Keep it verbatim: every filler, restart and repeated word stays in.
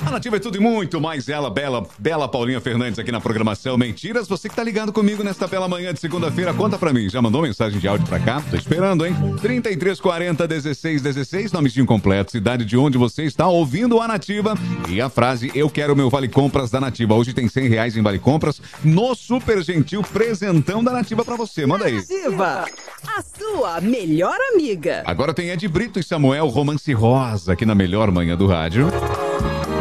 A Nativa é tudo e muito mais ela, bela, bela Paulinha Fernandes aqui na programação Mentiras. Você que tá ligado comigo nesta bela manhã de segunda-feira, conta pra mim. Já mandou mensagem de áudio pra cá? Tô esperando, hein? trinta e três quarenta, dezesseis dezesseis, nomezinho completo, cidade de onde você está ouvindo a Nativa e a frase eu quero meu Vale Compras da Nativa. Hoje tem cem reais em Vale Compras no super gentil presentão da Nativa pra você. Manda aí. Nativa, a sua melhor amiga. Agora tem Ed Brito e Samuel, Romance Rosa aqui na melhor manhã do rádio.